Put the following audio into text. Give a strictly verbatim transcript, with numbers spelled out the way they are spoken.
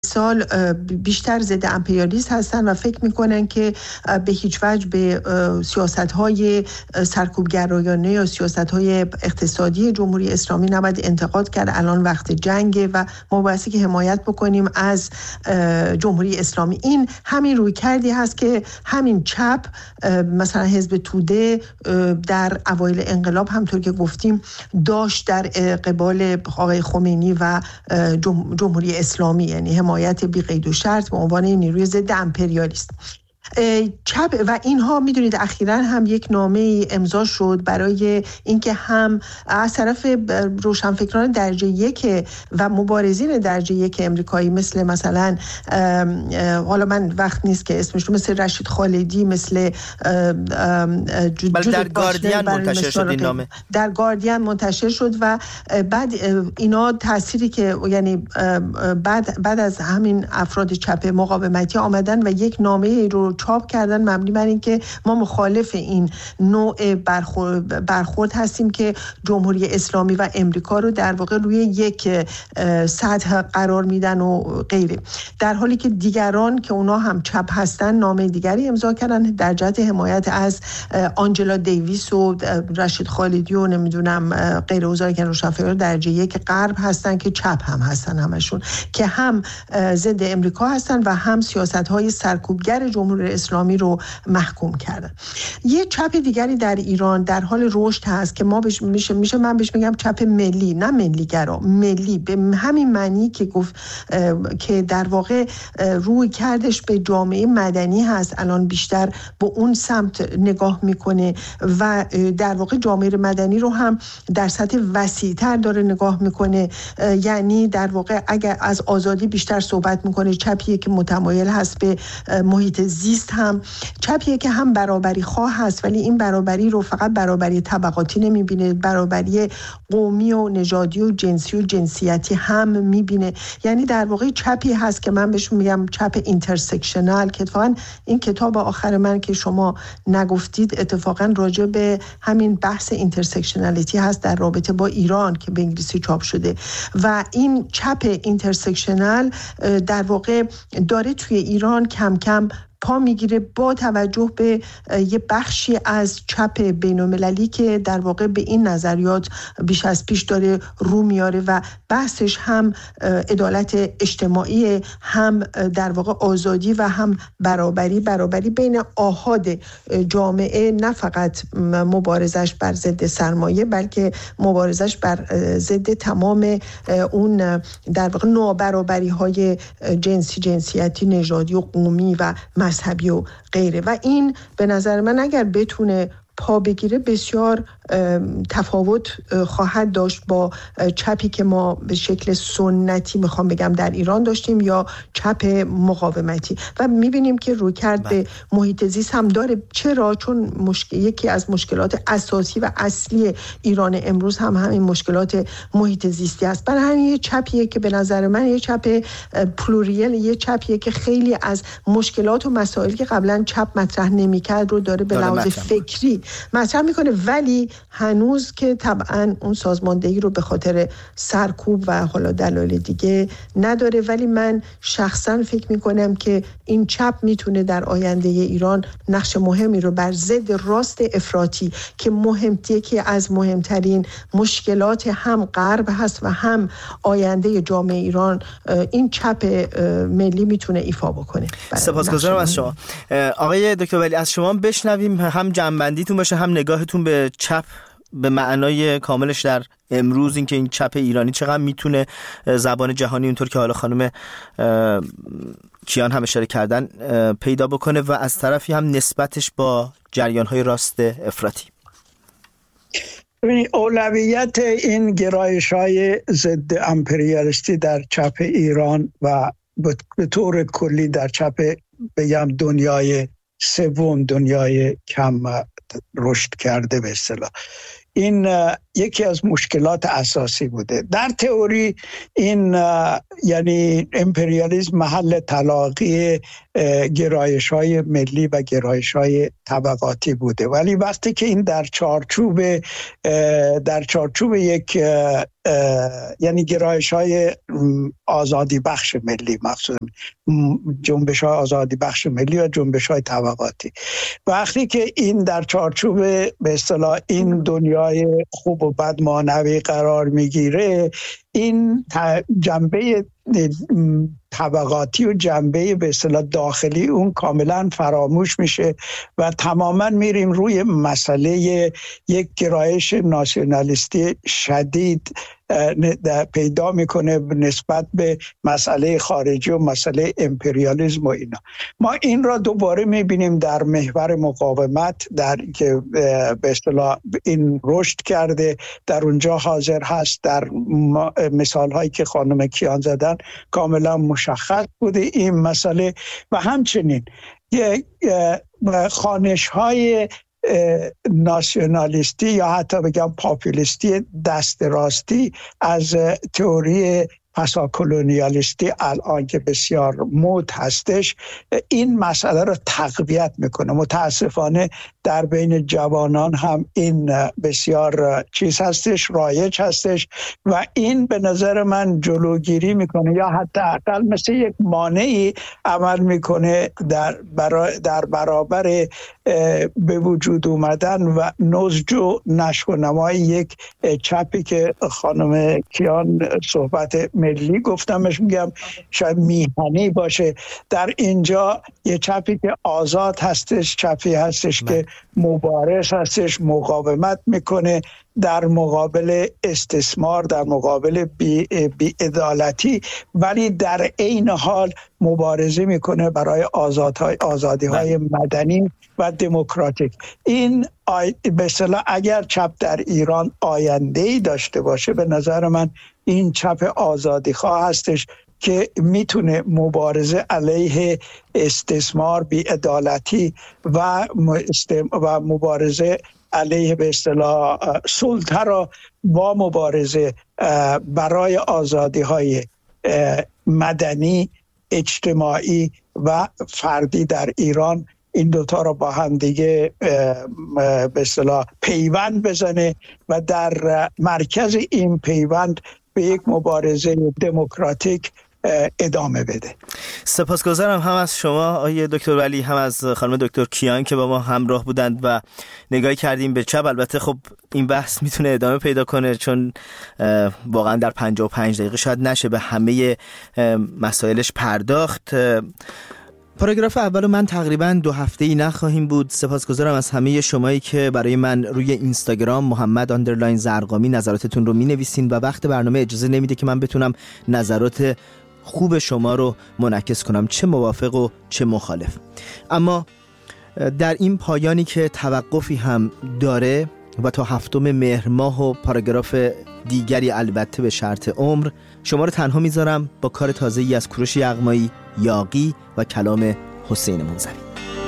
سال بیشتر ضد امپریالیست هستن و فکر میکنن که به هیچ وجه به سیاست‌های سرکوبگرایانه یا سیاست‌های اقتصادی جمهوری اسلامی نباید انتقاد کرد. الان وقت جنگه و ما بایستی که حمایت بکنیم از جمهوری اسلامی. این همین روی کردی هست که همین چپ مثلا حزب توده در اوایل انقلاب همطور که گفتیم داشت در قبال آقای خمینی و جمهوری اسلامی، یعنی حمایت بی قید و شرط به عنوان نیروی ضد امپریالیست. چپ و اینها میدونید اخیراً هم یک نامه امضا شد برای اینکه هم از طرف روشنفکران درجه یک و مبارزین درجه یک امریکایی مثل مثلا حالا من وقت نیست که اسمش رو مثل رشید خالدی، مثل بله در گاردین منتشر شد این نامه، در گاردین منتشر شد و بعد اینا تأثیری که یعنی بعد بعد از همین افراد چپ مقاومتی آمدن و یک نامه رو چاپ کردن مبنی بر این که ما مخالف این نوع برخورد, برخورد هستیم که جمهوری اسلامی و امریکا رو در واقع روی یک سطح قرار میدن و غیره، در حالی که دیگران که اونا هم چپ هستن نامه دیگری امضا کردن در جهت حمایت از آنجلا دیویس و رشید خالدی و نمیدونم غیر اوزاری که روشنفکران درجه یک غرب هستن که چپ هم هستن همشون، که هم ضد امریکا هستن و هم سیاست‌های سرکوبگر جمهوری اسلامی رو محکوم کردن. یه چپ دیگری در ایران در حال رشد هست که ما بهش میشه میشه من بهش میگم چپ ملی، نه ملیگرا، ملی به همین معنی که گفت که در واقع روی کردش به جامعه مدنی هست، الان بیشتر به اون سمت نگاه میکنه و در واقع جامعه مدنی رو هم در سطح وسیع‌تر داره نگاه میکنه، یعنی در واقع اگر از آزادی بیشتر صحبت میکنه. چپیه که متمایل هست به محیط زیست، هم چپیه که هم برابری خواه هست ولی این برابری رو فقط برابری طبقاتی نمیبینه، برابری قومی و نژادی و جنسی و جنسیتی هم میبینه. یعنی در واقع چپی هست که من بهش میگم چپ اینترسکشنال، که اتفاقا این کتاب آخر من که شما نگفتید اتفاقا راجع به همین بحث اینترسکشنالیتی هست در رابطه با ایران که به انگلیسی چاپ شده و این چپ اینترسکشنال در واقع داره توی ایران کم کم پا میگیره با توجه به یه بخشی از چپ بین‌المللی که در واقع به این نظریات بیش از پیش داره رو میاره و بحثش هم عدالت اجتماعی، هم در واقع آزادی و هم برابری برابری بین آحاد جامعه، نه فقط مبارزش بر ضد سرمایه بلکه مبارزش بر ضد تمام اون در واقع نابرابری های جنسی، جنسیتی، نژادی و قومی و مذهبی و غیره. و این به نظر من اگر بتونه پا بگیره بسیار تفاوت خواهد داشت با چپی که ما به شکل سنتی میخوام بگم در ایران داشتیم یا چپ مقاومتی و میبینیم که رویکرد به محیط زیست هم داره. چرا؟ چون مشکل یکی از مشکلات اساسی و اصلی ایران امروز هم همین مشکلات محیط زیستی است. برای همین یه چپیه که به نظر من یه چپ پلوریل، یه چپیه که خیلی از مشکلات و مسائلی که قبلا چپ مطرح نمیکرد رو داره به لحاظ فکری مطرح میکنه، ولی هنوز که طبعا اون سازماندهی رو به خاطر سرکوب و حالا دلایل دیگه نداره. ولی من شخصا فکر میکنم که این چپ میتونه در آینده ایران نقش مهمی رو بر ضد راست افراطی که مهمتیه که از مهمترین مشکلات هم غرب هست و هم آینده جامعه ایران، این چپ ملی میتونه ایفا بکنه. سپاسگزارم از شما آقای دکتر ولی. از شما بشنویم هم جنبندیتون باشه هم نگاهتون به چپ به معنای کاملش در امروز، اینکه این چپ ایرانی چقدر میتونه زبان جهانی اونطور که حالا خانم کیان هم اشاره کردن پیدا بکنه و از طرفی هم نسبتش با جریان‌های راست افراطی. اولویت این گرایش‌های ضد امپریالیستی در چپ ایران و به طور کلی در چپ بگم دنیای سوم، دنیای کم رشد کرده به اصطلاح، این یکی از مشکلات اساسی بوده. در تئوری این یعنی امپریالیسم محل تلاقی گرایش‌های ملی و گرایش‌های طبقاتی بوده، ولی وقتی که این در چارچوب در چارچوب یک یعنی گرایش های آزادی بخش ملی، مقصود جنبش های آزادی بخش ملی و جنبش های طبقاتی. وقتی که این در چارچوب به اصطلاح این دنیای خوب و بد مانوی قرار میگیره، این جنبه طبقاتی و جنبه به اصطلاح داخلی اون کاملا فراموش میشه و تماما میریم روی مسئله یک گرایش ناسیونالیستی شدید پیدا میکنه نسبت به مسئله خارجی و مسئله امپریالیسم و اینا. ما این را دوباره میبینیم در محور مقاومت، در که به اصطلاح این رشد کرده، در اونجا حاضر هست. در مثال هایی که خانم کیان زدن کاملا مشخص بوده این مسئله. و همچنین خانش های ناسیونالیستی یا حتی بگم پاپولیستی دست راستی از تئوری پساکولونیالیستی الان که بسیار مد هستش، این مسئله رو تقویت میکنه. متاسفانه در بین جوانان هم این بسیار چیز هستش، رایج هستش و این به نظر من جلوگیری میکنه یا حتی اقل مثل یک مانعی عمل میکنه در برا در برابر به وجود اومدن و نضج و نشو و نمای یک چپی که خانم کیان صحبت ملی گفتمش، میگم شاید میهنی باشه. در اینجا یه چپی که آزاد هستش، چپی هستش من. که مبارز هستش، مقاومت میکنه در مقابل استثمار، در مقابل بی, بی عدالتی، ولی در عین حال مبارزه میکنه برای آزادهای آزادی های مدنی و دموکراتیک. این آی... به اصطلاح اگر چپ در ایران آینده‌ای داشته باشه، به نظر من این چپ آزادی خواه هستش که میتونه مبارزه علیه استثمار، بی‌عدالتی و و مبارزه علیه به اصطلاح سلطه را با مبارزه برای آزادی های مدنی، اجتماعی و فردی در ایران، این دوتا را با هم دیگه به اصطلاح پیوند بزنه و در مرکز این پیوند به یک مبارزه دموکراتیک ادامه بده. سپاسگزارم هم از شما آقای دکتر ولی، هم از خانم دکتر کیان که با ما همراه بودند و نگاهی کردیم به چپ. البته خب این بحث میتونه ادامه پیدا کنه چون واقعا در پنجاه و پنج دقیقه شاید نشه به همه مسائلش پرداخت. پاراگراف اول من تقریبا دو هفته‌ای نخواهیم بود. سپاسگزارم از همه شمایی که برای من روی اینستاگرام محمد آندرلاین زرقامی نظراتتون رو می‌نویسین و وقت برنامه اجازه نمیده که من بتونم نظرات خوب شما رو منعکس کنم، چه موافق و چه مخالف. اما در این پایانی که توقفی هم داره و تا هفتم مهر ماه و پاراگراف دیگری البته به شرط عمر، شما رو تنها میذارم با کار تازه‌ای از کوروش یغمایی، یاغی و کلام حسین منزوی.